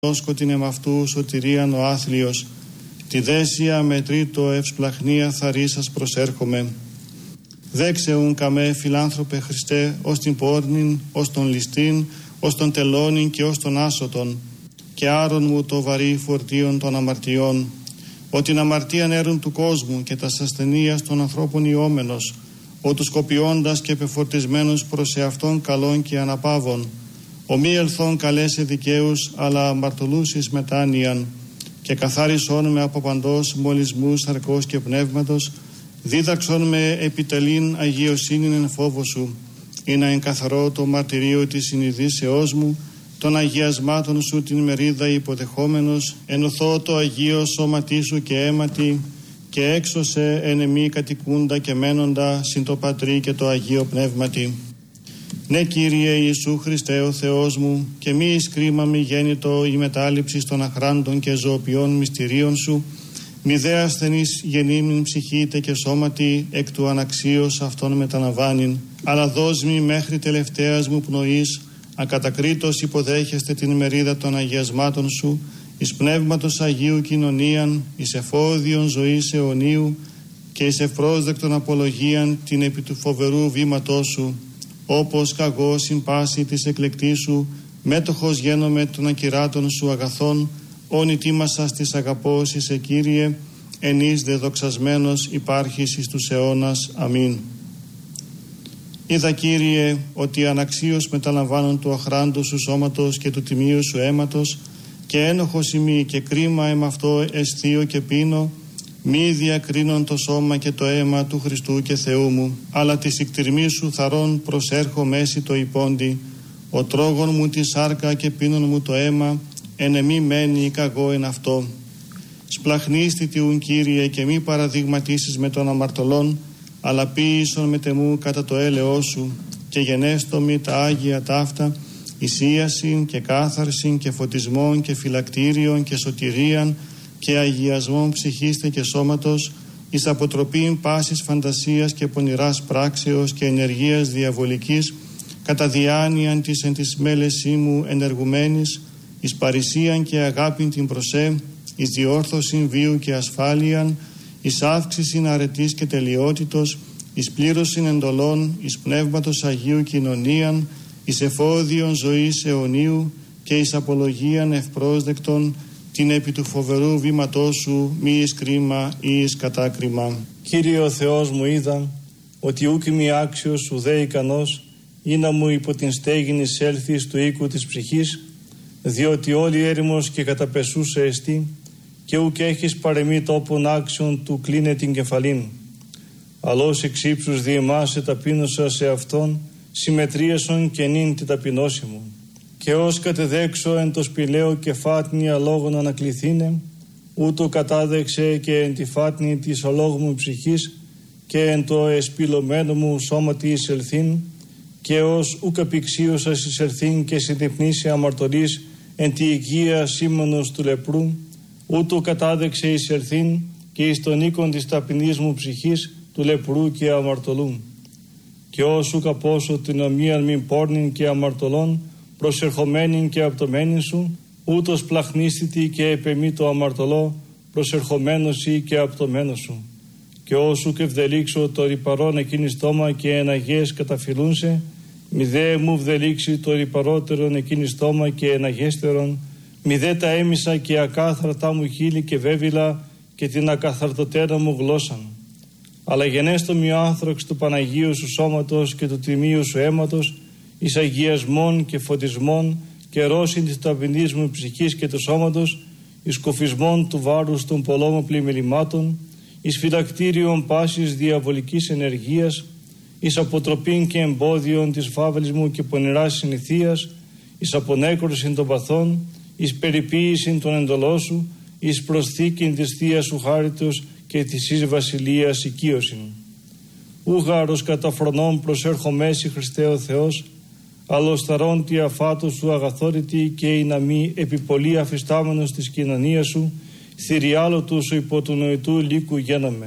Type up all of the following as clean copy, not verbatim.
Όσκοτην εμαυτού σωτηρίαν ο άθλιος, τη δέσια με τρίτο ευσπλαχνία θαρίσας προσέρχομαι. Δέξεουν καμέ φιλάνθρωπε Χριστέ, ως την πόρνην, ως τον ληστήν, ως τον τελώνην και ως τον άσωτον, και άρον μου το βαρύ φορτίον των αμαρτιών, ότι την αμαρτίαν έρουν του κόσμου και τας ασθενείας των ανθρώπων ιόμενος, ο τους κοπιώντας και πεφορτισμένους προς εαυτόν καλών και αναπαύων, ο μη ελθόν καλέσε δικαίους, αλλά αμαρτωλούς μετάνοιαν, και καθάρισόν με από παντός μολυσμούς σαρκός και πνεύματος, δίδαξον με επιτελήν αγιοσύνην εν φόβο σου, ή να εγκαθαρώ το μαρτυρίο της συνειδήσεώς μου, των αγιασμάτων σου την μερίδα υποδεχόμενος, ενωθώ το αγίο σώματί σου και αίματι, και έξωσε εν εμή κατοικούντα και μένοντα συν το Πατρί και το Αγίο Πνεύματι. Ναι, Κύριε Ιησού Χριστέ ο Θεός μου, και μη εις κρίμα μη γέννητο η μετάληψη των αχράντων και ζωοποιών μυστηρίων σου, μη δε ασθενής γεννήμην ψυχήτε και σώματι εκ του αναξίως αυτών μεταλαμβάνειν, αλλά δώσ' μη μέχρι τελευταίας μου πνοής, ακατακρίτως υποδέχεστε την μερίδα των αγιασμάτων σου, εις πνεύματος Αγίου κοινωνίαν, εις εφόδιον ζωής αιωνίου και εις ευπρόσδεκτον απολογίαν την επί του φοβερού βήματός σου, όπως καγώ συν πάση της εκλεκτής σου, μέτοχος γένομαι των ακυράτων σου αγαθών, όνει τίμασας της αγαπώσης σε Κύριε, εν εις δε δοξασμένος υπάρχεις εις τους αιώνας. Αμήν. Είδα, Κύριε, ότι αναξίως μεταλαμβάνουν του αχράντου σου σώματος και του τιμίου σου αίματος, και ένοχος ημί και κρίμα εμαυτό αισθείο και πίνω, μη διακρίνον το σώμα και το αίμα του Χριστού και Θεού μου, αλλά της εκτιρμής σου θαρών προσέρχω μέση το υπόντι, ο τρόγων μου τη σάρκα και πίνων μου το αίμα, εν εμή μένει καγώ εν αυτό. Σπλαχνίστη τιούν, Κύριε, και μη παραδειγματίσεις με τον αμαρτωλόν, αλλά ποίησον με τεμού κατά το έλεό σου, και γενέστομη τα Άγια ταύτα, εισίασιν και κάθαρσιν και φωτισμόν και φυλακτήριον και σωτηρίαν και αγιασμόν ψυχίστε και σώματος, εις αποτροπήν πάσης φαντασίας και πονηράς πράξεως και ενεργείας διαβολικής, κατά διάνοιαν της εν της μέλεσή μου ενεργουμένης, εις παρησίαν και αγάπην την προσέ, εις διόρθωσιν βίου και ασφάλειαν, εις αύξησιν αρετής και τελειότητος, εις πλήρωσιν εντολών, εις πνεύματος Αγίου κοινωνίαν, εις εφόδιον ζωής αιωνίου και εις απολογίαν ευπρόσδεκτον, την επί του φοβερού βήματός σου μη εις κρίμα ή εις κατάκριμα. Κύριε ο Θεός μου, είδα ότι ούκ μη άξιος ουδέ ικανός ή να μου υπό την στέγην εισέλθεις του οίκου της ψυχής, διότι όλη έρημος και καταπεσούσε εστί, και ούκ έχεις παρεμή τόπον άξιον του κλίνε την κεφαλήν. Αλλώς εξ ύψους διεμάσαι ταπείνωσα σε αυτόν, συμμετρίασον και νυν τη ταπεινώση μου. Και ως κατεδέξω εν το σπηλαίο και φάτνη αλόγων ανακληθήνε, ούτω κατάδεξε και εν τη φάτνη της αλόγου μου ψυχής και εν το εσπυλωμένο μου σώματι εισελθήν, και ως ουκ απηξίωσας εισελθήν και συντυπνήσει αμαρτωλής εν τη υγεία σήμανος του λεπρού, ούτω κατάδεξε εισελθήν και εις τον οίκον της ταπεινής μου ψυχής του λεπρού και αμαρτωλού. Και ως ουκ απώσω την ομοίαν μην πόρνην και αμαρτωλών, προσερχομένην και απτωμένην σου, ούτως πλαχνίστητη και επεμή το αμαρτωλό, προσερχομένος ή και απτωμένος σου. Και όσου και ευδελίξω το ρυπαρόν εκείνη στόμα και εναγές καταφυλούνσε, μη δε μου βδελίξει το ρυπαρότερον εκείνη στόμα και εναγέστερον, μη δε τα έμισα και ακάθαρτά μου χείλη και βέβυλα και την ακαθαρτοτέρα μου γλώσσαν. Αλλά γενέστομη ο άνθραξ του Παναγίου σου σώματος και του τιμίου σου αίματος, εις αγιασμών και φωτισμών και ρώσιν της ταπεινής μου ψυχής και του σώματος, εις κοφισμών του βάρους των πολλών πλημμυρημάτων, εις φυλακτήριον πάσης διαβολικής ενεργείας, εις αποτροπήν και εμπόδιον της φαύλης μου και πονηράς συνηθείας, εις απονέκρωσιν των παθών, εις περιποίησιν των εντολών σου, εις προσθήκην της θείας σου χάριτος και της εις βασιλείας οικείωσιν. Ούγαρος κατά φρονών προσέρχομέσι Χριστέ ο Θεός, αλλοσταρών τη αφάτου σου αγαθόρητη και η να μη επιπολή αφιστάμενος της κοινωνίας σου, θηριάλο του σου υπό του νοητού λύκου γέναμε.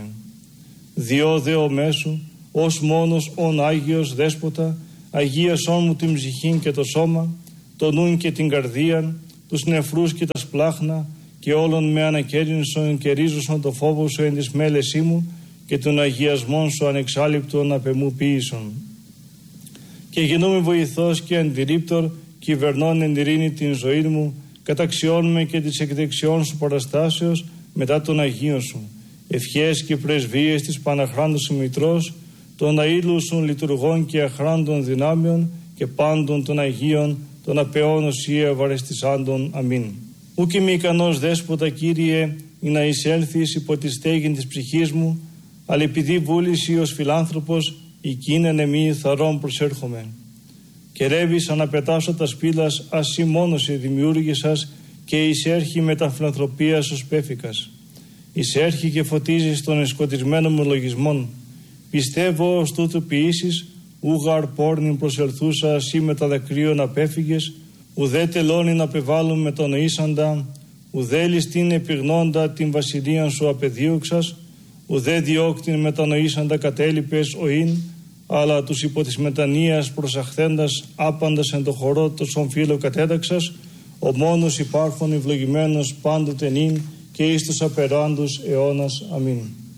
Διό δεο μέσου, ως μόνος ον Άγιος Δέσποτα, αγίασόν μου την ψυχήν και το σώμα, το νουν και την καρδίαν, τους νεφρούς και τα σπλάχνα, και όλων με ανακέρινσον και ρίζωσον το φόβο σου εν της μέλεσή μου, και των αγιασμών σου ανεξάλληπτον απεμού ποιήσον. Και γινούμε βοηθός και αντιρρύπτορ, κυβερνών εν ειρήνη την ζωή μου, καταξιώνουμε και της εκδεξιών σου παραστάσεως μετά των Αγίων σου. Ευχές και πρεσβείες της Παναχράντου σου Μητρός, των αήλουσων λειτουργών και αχράντων δυνάμεων και πάντων των Αγίων, των απεών οσία ευαρεστησάντων. Αμήν. Ουκ είμαι ικανός δέσποτα, Κύριε, ή να εισέλθεις υπό τη στέγη της ψυχής μου, αλλά επειδή βούληση ως φιλάνθρωπος, εκείνεν εμεί θαρών προσέρχομαι. Και ρεύεις αναπετάσω τα σπήλας, ασύ μόνος σε δημιούργησας, και εισέρχει με τα φιλανθρωπίας ως πέφικας. Εισέρχει και φωτίζεις των εσκοτισμένων μου λογισμών. Πιστεύω ως τούτου ποιήσεις, ούγαρ πόρνην προσελθούσα, ασύ με τα δακρύων απέφυγες, ουδέ τελώνει να απεβάλλουν με τον νοήσαντα, ουδέ ληστήν επιγνώντα την βασιλείαν σου απεδίωξας, ουδέ διώκτην μετανοήσαντα κατέλειπες οήν, αλλά τους υπό της μετανοίας προσαχθέντας άπαντας εν το χορό τόσον φύλλο κατέταξας, ο μόνος υπάρχον ευλογημένος πάντοτε νυν και εις τους απεράντους αιώνας. Αμήν.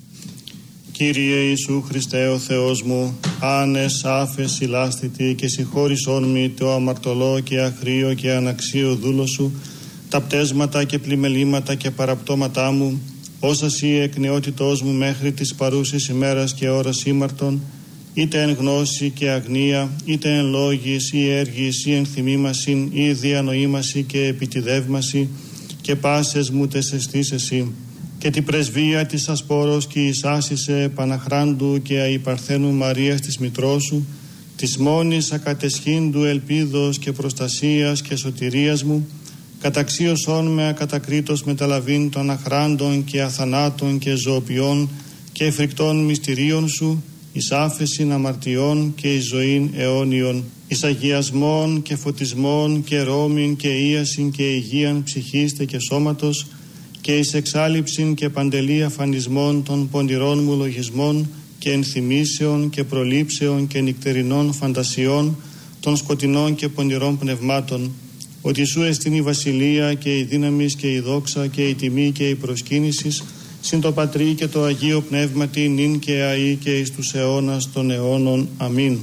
Κύριε Ιησού Χριστέ ο Θεός μου, άνες, άφες, ηλάστητη και συγχώρησόν μη το αμαρτωλό και αχρίο και αναξίο δούλο σου, τα πτέσματα και πλημελήματα και παραπτώματά μου, όσα σύ εκ νεότητός μου μέχρι της παρούσης ημέρας και ώρας ήμαρτον, είτε εν γνώση και αγνία, είτε εν λόγης ή έργης ή εν θυμήμασιν ή διανοήμαση και επιτιδεύμαση, και πάσες μου τες εστείς εσύ. Και την πρεσβεία της ασπόρος και εισάσισε Παναχράντου και αϊπαρθένου Μαρίας της Μητρός σου, της μόνης ακατεσχύντου ελπίδος και προστασίας και σωτηρίας μου, καταξίωσόν με ακατακρίτως μεταλαβήν των αχράντων και αθανάτων και ζωοποιών και εφρικτών μυστηρίων σου, εις άφεσιν αμαρτιών και εις ζωήν αιώνιον, εις αγιασμών και φωτισμών και ρόμην και ίασιν και υγείαν ψυχίστε και σώματος, και εις εξάλληψην και παντελή αφανισμών των πονηρών μου λογισμών και ενθυμήσεων και προλήψεων και νυκτερινών φαντασιών των σκοτεινών και πονηρών πνευμάτων, ότι σου εστιν η βασιλεία και η δύναμις και η δόξα και η τιμή και η προσκύνησης συν το Πατρί και το Αγίο Πνεύματι νυν και αεί και εις τους αιώνας των αιώνων. Αμήν.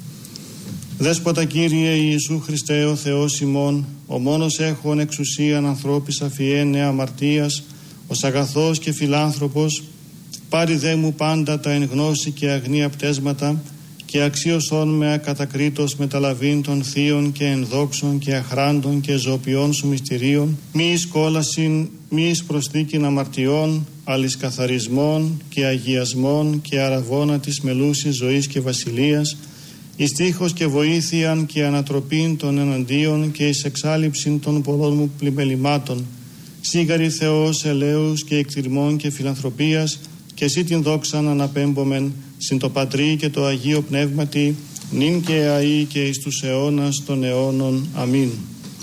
Δέσποτα Κύριε Ιησού Χριστέ ο Θεός ημών, ο μόνος έχων εξουσίαν ανθρώπης αφιένε αμαρτίας, ως αγαθός και φιλάνθρωπος, πάρει δε μου πάντα τα εν γνώση και αγνία πτέσματα, και αξίωσόν με ακατακρίτως μεταλαβήν των θείων και ενδόξων και αχράντων και ζωοποιών σου μυστηρίων, μη εις κόλασιν, μη εις προσθήκην αμαρτιών, αλης καθαρισμών και αγιασμών και αραβώνα της μελούσης ζωής και βασιλείας, εις τείχος και βοήθειαν και ανατροπήν των εναντίον και εις εξάλληψην των πολλών μου πλημελημάτων, σίγαρη Θεός ελέους και εκτιρμών και φιλανθρωπίας, και εσύ την δόξαν αναπέμπομεν συν το Πατρί και το Αγίο Πνεύματι νυν και αεί και εις τους αιώνας των αιώνων. Αμήν.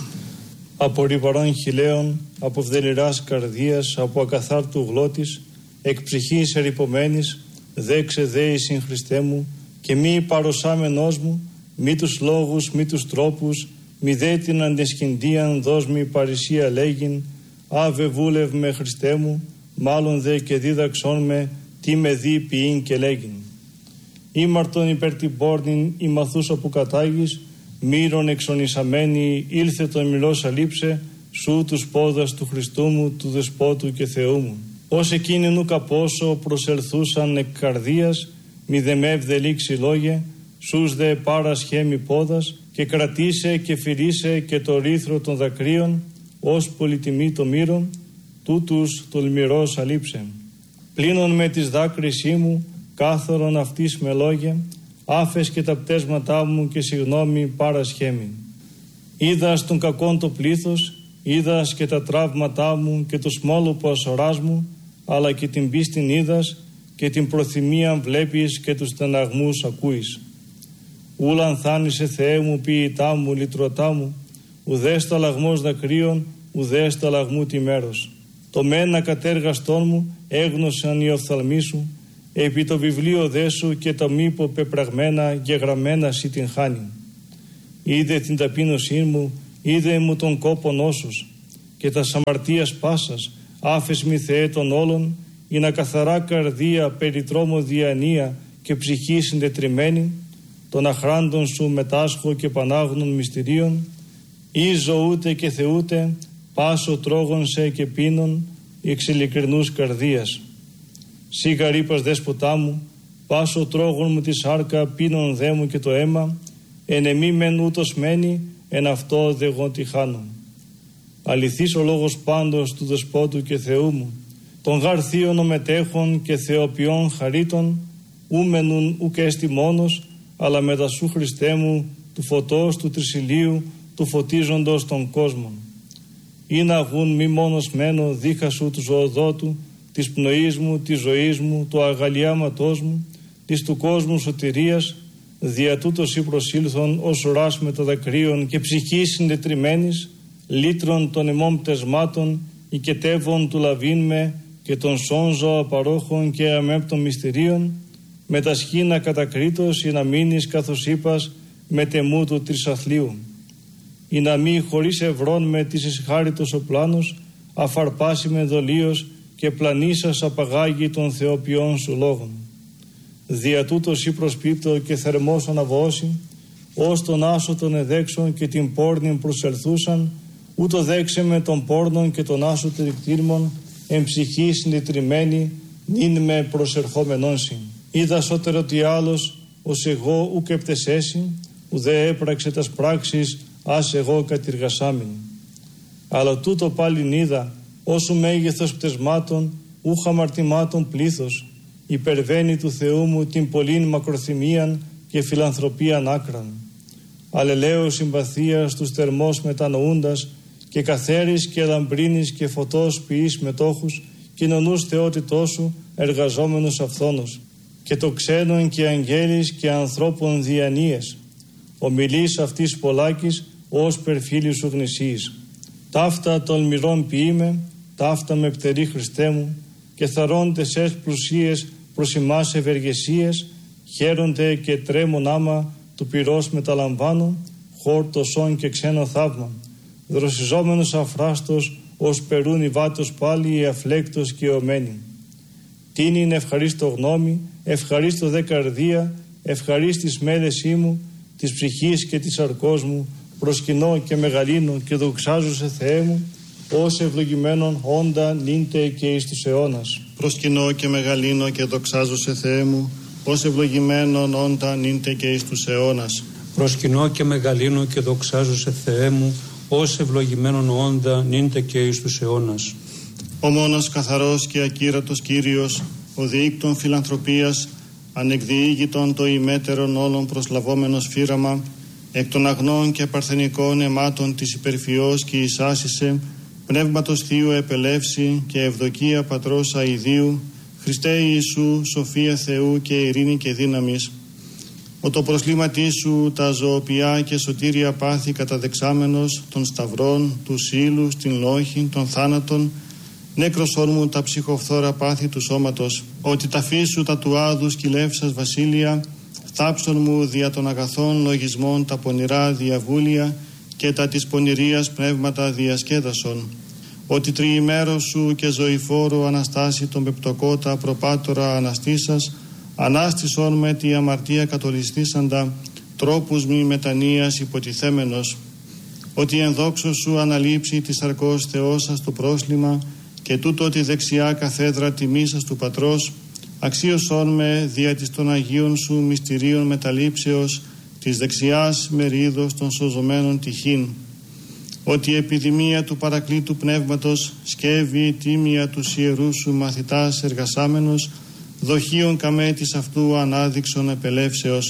Από ρηπαρών χιλέων, από φδελειράς καρδίας, από ακαθάρτου γλώτης, εκ ψυχής ερυπωμένης, δέξε δέησιν Χριστέ μου, και μη παροσάμενός μου, μη τους λόγους, μη τους τρόπους, μη δε την αντισχυντίαν δώσ' μη παρησία λέγειν, άβε βούλευ με Χριστέ μου, μάλλον δε και δίδαξόν με, τι με δει ποιήν και λέγειν. Ήμαρτον υπέρ την πόρνην η μαθούσα που κατάγεις, μύρον εξονισαμένη ήλθε τον μιλός αλείψε, σου τους πόδας του Χριστού μου, του Δεσπότου και Θεού μου. Ως εκείνη νου καπόσο προσελθούσαν εκ καρδίας, μη δε με ευδελήξει λόγε, σούς δε παρασχέμι πόδας, και κρατήσε και φυρίσε και το ρήθρο των δακρύων, ως πολυτιμή το μύρον, τούτους τολμηρός αλείψε. Πλήνων με τις δάκρυσή μου, κάθαρον αυτής με λόγια, άφες και τα πτέσματά μου και συγνώμη παρασχέμι. Είδας τον κακόν το πλήθος, είδας και τα τραύματά μου και το σμόλοπο ασοράς μου, αλλά και την πίστην είδας και την προθυμίαν βλέπεις και τους στεναγμούς ακούεις. Ούλαν θάνησε Θεέ μου ποιητά μου, λυτρωτά μου, ουδέ σταλαγμός δακρύων, ουδέ σταλαγμού τη μέρος. Το μένα κατέργαστόν μου έγνωσαν οι οφθαλμοί σου, επί το βιβλίο δε σου και το μήπο πεπραγμένα και γραμμένα σύ την χάνει. Είδε την ταπείνωσή μου είδε μου τον κόπο νόσος και τα αμαρτίας πάσας, άφες μη Θεέ των όλων, ή να καθαρά καρδία, περιτρόμο διανία και ψυχή συντετριμένη, των αχράντων σου μετάσχω και πανάγνων μυστηρίων, ή ζωούτε και θεούτε, πάσο τρόγων σε και πίνων, εξ ειλικρινούς καρδίας. Σύ γαρύπας δέσποτά μου, πάσο τρόγων μου τη σάρκα, πίνων δε μου και το αίμα, εν εμή μεν ούτως μένει, εν αυτό δε εγώ τη χάνω. Αληθής ο λόγος πάντως του Δεσπότου και Θεού μου, των γαρθίων ομετέχων και θεοποιών χαρίτων, ούμενουν ουκ έστι μόνος, αλλά μετα σου Χριστέ μου, του φωτός του τρισιλίου, του φωτίζοντος των κόσμων. Ή να αγούν μη μόνος μένω δίχα σου του ζωοδότου, της πνοής μου, της ζωής μου, του αγαλιάματός μου, της του κόσμου σωτηρίας, δια τούτος ή προσήλθον ως ουράς μεταδακρίων και ψυχής συντετριμένης, λύτρων των ημών πτεσμάτων, οικετεύων του λαβήν με και των σώνζω απαρόχων και αμέπτων μυστηρίων, με τα σχήνα κατακρίτως ή να μείνεις καθώς είπας με τεμού του τρισαθλίου. Ή να μη χωρίς ευρών με της εσχάριτος ο πλάνος, αφαρπάσει με δολίος και πλανήσας απαγάγει των θεοποιών σου λόγων. Δια τούτος ή προσπίπτω και θερμός αναβώσει, ως τον άσο των εδέξων και την πόρνην προσελθούσαν, ούτω δέξε με τον πόρνον και τον άσο τρικτήρμων, εν ψυχή συντετριμένη, νυν με προσερχόμενον συν. Είδα σώτερο τι άλλος, ως εγώ ουκ επτεσέσιν, ουδέ έπραξε τας πράξεις, ας εγώ κατηργασάμιν. Αλλά τούτο πάλιν είδα, όσου μέγεθος πτεσμάτων, ούχα αμαρτημάτων πλήθος, υπερβαίνει του Θεού μου την πολλήν μακροθυμίαν και φιλανθρωπίαν άκραν. Αλλελέω συμπαθίας τους θερμός μετανοούντας και καθαίρης και λαμπρίνης και φωτός ποιείς μετόχους, κοινωνούς θεότητός σου εργαζόμενους αυθόνος, και το ξένον και αγγέλης και ανθρώπων διανοίες. Ομιλείς αυτής πολλάκης ως περφίλη σου γνησίης. Ταύτα των μυρών ποιείμαι, ταύτα με πτερή Χριστέ μου, και θαρώντες εσ πλουσίες προς ημάς ευεργεσίες, χαίρονται και τρέμουν άμα του πυρός μεταλαμβάνω, χόρτο σόν και ξένο θαύμα. Δροσιζόμενος αφράστος, ως περούν οι βάτος πάλι αφλέκτος και ομένη. Τιν είναι ευχαρίστω γνώμη, ευχαρίστω δε καρδία, ευχαρίστης μέλεσή μου, της ψυχής και της αρκός μου, προσκυνώ και μεγαλύνω και δοξάζω σε Θεέ μου, ως ευλογημένον όντα νύντε και εις τους αιώνας. Προσκυνώ και μεγαλύνω και δοξάζω σε Θεέ μου, ως ευλογημένον όντα νύντε και εις τους αιώνας. Προσκυνώ και μεγαλύνω και δοξάζω σε Θεέ μου, ως ευλογημένον όντα νύντε και εις τους αιώνας. Ο μόνος καθαρός και ακύρατος Κύριος, ο διήκτων φιλανθρωπίας, ανεκδιήγητον το ημέτερον όλων προσλαβόμενος φύραμα, εκ των αγνών και παρθενικών αιμάτων της υπερφυός και εισάσισε, πνεύματος Θείου επελεύση και ευδοκία Πατρός αηδίου, Χριστέ Ιησού, σοφία Θεού και ειρήνη και δύναμης. Ο το προσλήματί σου τα ζωοποιά και σωτήρια πάθη καταδεξάμενος των σταυρών, του ύλους, την λόχη, των θάνατων, νέκροσόν μου τα ψυχοφθόρα πάθη του σώματος, ότι τα φύσου τα του άδου σκυλεύσας βασίλεια, θάψον μου δια των αγαθών λογισμών τα πονηρά διαβούλια και τα της πονηρίας πνεύματα διασκέδασον, ότι τριημέρος σου και ζωηφόρο αναστάσει τον πεπτοκότα προπάτορα αναστήσας, ανάστησον με τη αμαρτία κατολιστήσαντα, τρόπους μη μετανοίας υποτιθέμενος, ότι εν δόξω σου αναλείψει της αρκός Θεός σας το πρόσλημα και τούτο ότι δεξιά καθέδρα τιμής σας του Πατρός, αξίωσόν με δια της των Αγίων σου μυστηρίων μεταλήψεως της δεξιάς μερίδος των σωζωμένων τυχήν, ότι η επιδημία του παρακλήτου πνεύματος σκεύει τίμια του ιερού σου μαθητάς εργασάμενος, δοχείων καμέ της αυτού ανάδειξον επελεύσεως.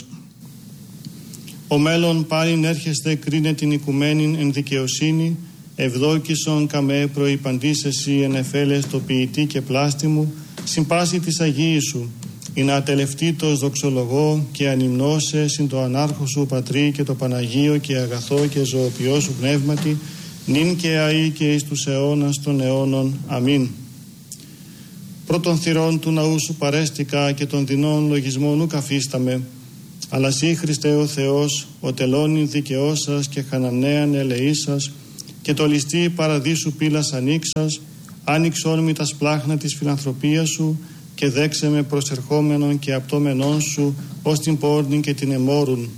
Ο μέλλον πάλιν έρχεστε κρίνε την οικουμένην εν δικαιοσύνη, ευδόκησον καμέ προϋπαντής εσύ εν εφέλες το ποιητή και πλάστη μου, συμπάση της Αγίης σου, ή να ατελευτήτως δοξολογώ και ανυμνώσε συν το ανάρχο σου Πατρί και το Παναγίο και αγαθό και ζωοποιό σου πνεύματι, νυν και αεί και εις τους αιώνας των αιώνων. Αμήν. Πρώτων θυρών του ναού σου παρέστηκα και των δεινών λογισμών ουκ αφίσταμε, Αλλά σύ Χριστέ ο Θεός, ο τελώνει δικαιός σας και χανανέαν ελεής σας, και το ληστή παραδείσου πύλας ανοίξας, άνοιξον μη τα σπλάχνα της φιλανθρωπίας σου, και δέξε με προσερχόμενον και απτόμενον σου, ως την πόρνη και την εμόρουν.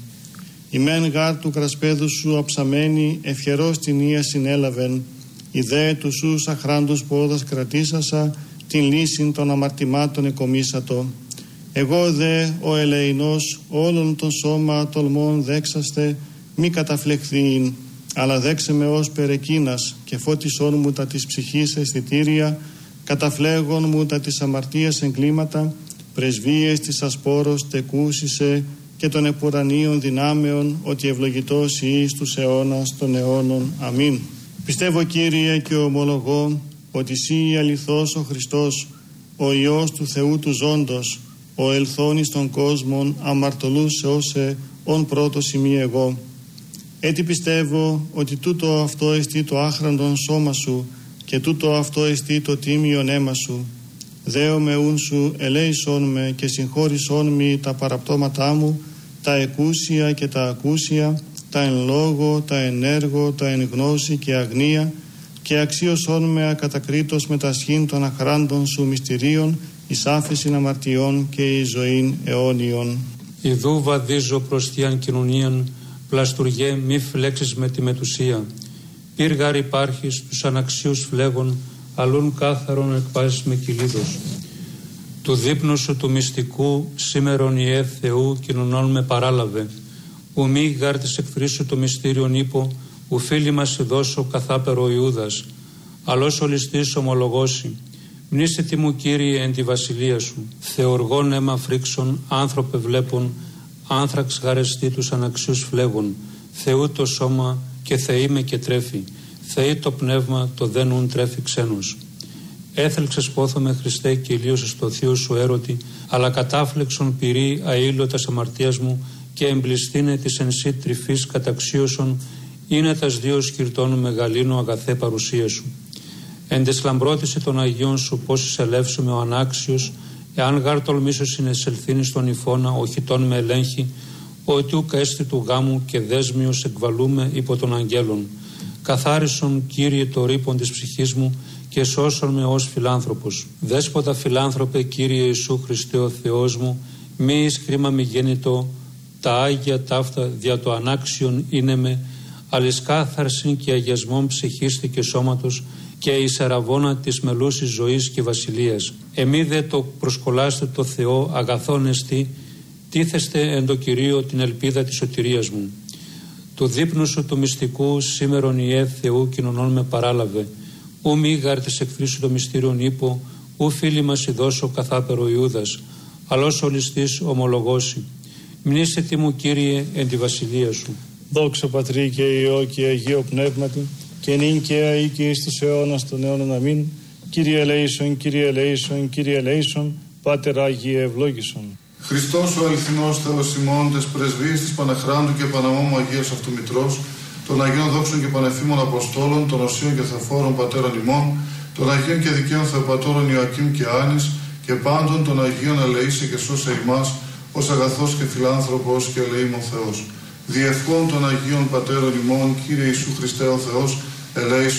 Η μεν γάρ του κρασπέδου σου αψαμένη, ευχερός την ία συνέλαβεν, η δε του σου αχράντους πόδας κρατήσασα, την λύσιν των αμαρτημάτων εκομίσατο. Εγώ δε ο ελεηνός όλων των σώμα τολμών δέξαστε, μη καταφλεχθείην, αλλά δέξε με ως περεκίνας, και φώτισόν μου τα της ψυχής αισθητήρια, καταφλέγον μου τα της αμαρτίας εγκλήματα, πρεσβείες της ασπόρος τεκούσισε, και των επουρανίων δυνάμεων, ότι ευλογητός εις τους αιώνας των αιώνων. Αμήν. Πιστεύω, Κύριε, και ομολογώ ότι Συ αληθώς ο Χριστός, ο Υιός του Θεού του ζώντος, ο ελθόν εις των κόσμων, αμαρτωλούς όσε ον πρώτος ημί εγώ. Έτσι πιστεύω ότι τούτο αυτό εστί το άχραντον σώμα σου, και τούτο αυτό εστί το τίμιον αίμα σου. Δέομαι ούν σου, ελέησόν με και συγχώρησόν μη τα παραπτώματά μου, τα εκούσια και τα ακούσια, τα εν λόγω, τα εν έργο, τα εν γνώση και αγνία, και αξίωσόν με ακατακρίτως με τα σχήν των αχράντων σου μυστηρίων, εις άφεσιν αμαρτιών και εις ζωήν αιώνιον. Ιδού βαδίζω προς θείαν κοινωνίαν, πλαστουργέ μη φλέξεις με τη μετουσία. Πύργαρ υπάρχεις τους αναξίους φλέγων, αλλούν κάθαρον εκπάσεις με κυλίδος. Του δείπνου σου του μυστικού, σήμερον Ιε Θεού κοινωνών με παράλαβε. Ου μη γάρ της εχθρής σου το μυστήριον ύπο, ου φίλοι μας δώσω καθάπερο Ιούδας. Αλλός ο ληστής ομολογώσει. Μνήσθητη μου, Κύριε, εν τη βασιλεία σου. Θεοργών αίμα φρίξον, άνθρωπε βλέπων, άνθραξ γαρεστή τους αναξίους φλέγων. Θεού το σώμα και Θεή με και τρέφει. Θεή το πνεύμα, το δεν ουν τρέφει ξένος. Έθελξες πόθομαι, Χριστέ, και ηλίωσες το θείο σου έρωτη, αλλά κατάφλεξον πυρή αήλωτας αμαρτίας μου, και εμπληστήνε της εν σύ τρυφής καταξίωσον, είναι τας δύο σκυρτών μεγαλύνου αγαθέ παρουσία σου. Εν τες λαμπρότηση των Αγίων σου, πώς εισελεύσουμε ο ανάξιος, εάν γάρ τολμήσω συνεσελθύνει στον υφώνα, οχητών με ελέγχει, ότι ουκ έστι του γάμου και δέσμιος εκβαλούμε υπό των αγγέλων. Καθάρισον, Κύριε, το ρήπον της ψυχής μου, και σώσον με ως φιλάνθρωπος. Δέσποτα φιλάνθρωπε, Κύριε Ιησού Χριστέ ο Θεός μου, μη εις κρίμα μη γέννητο, τα Άγια ταύτα δια το ανάξιον είναι με, αλης κάθαρσιν και αγιασμόν ψυχίστη και σώματος, και εις αραβώνα της μελούσης ζωής και βασιλείας. Εμεί δε το προσκολάστε το Θεό αγαθόν εστί, τίθεστε εν το Κυρίω την ελπίδα της σωτηρίας μου. Του δείπνου σου του μυστικού, σήμερον Ιε Θεού κοινωνών με παράλαβε. Ου μη γάρ της εχθρής σου το μυστήριον ύπο, ου φίλοι μας ειδώσω καθάπερο Ιούδας, αλλός ο ληστής ομολογώσει. Μνήσθητη μου, Κύριε, εν τη βασιλεία σου. Δόξα Πατρί και Υιό και Αγίο Πνεύματι, και νυν και αεί και εις τους αιώνας των αιώνων. Αμήν. Κύριε ελέησον, Κύριε ελέησον, Κύριε ελέησον, Πάτερ Άγιε ευλόγησον. Χριστός ο αληθινός Θεός ημών, τες πρεσβείες της Παναχράντου και Παναμόμου Αγίας Αυτομητρός, των Αγίων Δόξων και Πανεφήμων Αποστόλων, των Οσίων και Θεοφόρων Πατέρων ημών, των Αγίων και Δικαίων Θεοπατώρων Ιωακήμ και Άνης, και πάντων των Αγίων ελεήσε και σώσε ημάς, ως αγαθός και φιλάνθρωπος και ελεήμων Θεός. Διευχών των Αγίων Πατέρων ημών, Κύριε Ιησού Χριστέ ο Θεός, ελέησον